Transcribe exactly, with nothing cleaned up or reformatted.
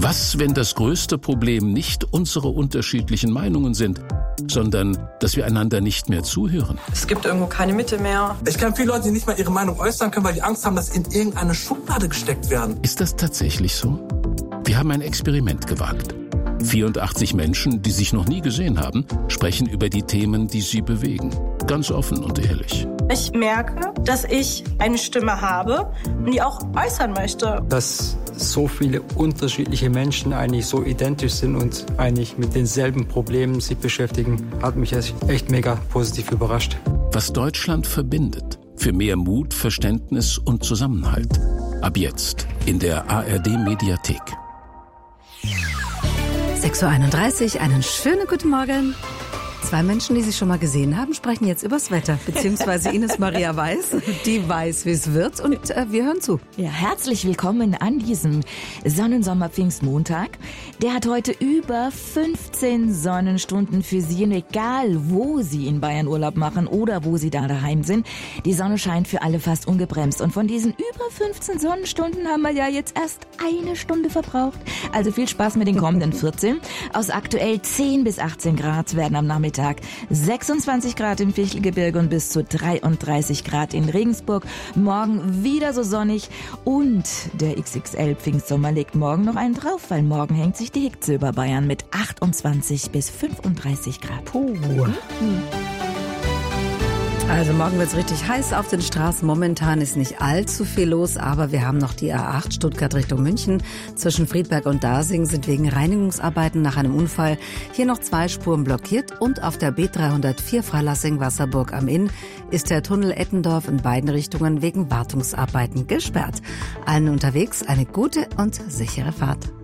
Was, wenn das größte Problem nicht unsere unterschiedlichen Meinungen sind, sondern dass wir einander nicht mehr zuhören? Es gibt irgendwo keine Mitte mehr. Ich kenne viele Leute, die nicht mal ihre Meinung äußern können, weil die Angst haben, dass sie in irgendeine Schublade gesteckt werden. Ist das tatsächlich so? Wir haben ein Experiment gewagt. vierundachtzig Menschen, die sich noch nie gesehen haben, sprechen über die Themen, die sie bewegen. Ganz offen und ehrlich. Ich merke, dass ich eine Stimme habe und die auch äußern möchte. Dass so viele unterschiedliche Menschen eigentlich so identisch sind und eigentlich mit denselben Problemen sich beschäftigen, hat mich echt mega positiv überrascht. Was Deutschland verbindet. Für mehr Mut, Verständnis und Zusammenhalt. Ab jetzt in der A R D-Mediathek. sechs Uhr einunddreißig, einen schönen guten Morgen. Zwei Menschen, die sich schon mal gesehen haben, sprechen jetzt übers Wetter, beziehungsweise Ines Maria Weiß, die weiß, wie es wird, und äh, wir hören zu. Ja, herzlich willkommen an diesem Sonnensommer-Pfingstmontag. Der hat heute über fünfzehn Sonnenstunden für Sie, und egal wo Sie in Bayern Urlaub machen oder wo Sie da daheim sind, die Sonne scheint für alle fast ungebremst. Und von diesen über fünfzehn Sonnenstunden haben wir ja jetzt erst eine Stunde verbraucht. Also viel Spaß mit den kommenden vierzehn. Aus aktuell zehn bis achtzehn Grad werden am Nachmittag sechsundzwanzig Grad im Fichtelgebirge und bis zu dreiunddreißig Grad in Regensburg. Morgen wieder so sonnig, und der X X L-Pfingstsommer legt morgen noch einen drauf, weil morgen hängt sich die Hitze über Bayern mit achtundzwanzig bis fünfunddreißig Grad. Puh. Mhm. Also morgen wird's richtig heiß auf den Straßen. Momentan ist nicht allzu viel los, aber wir haben noch die A acht Stuttgart Richtung München. Zwischen Friedberg und Dasing sind wegen Reinigungsarbeiten nach einem Unfall hier noch zwei Spuren blockiert, und auf der B dreihundertvier Freilassing-Wasserburg am Inn ist der Tunnel Eppendorf in beiden Richtungen wegen Wartungsarbeiten gesperrt. Allen unterwegs eine gute und sichere Fahrt.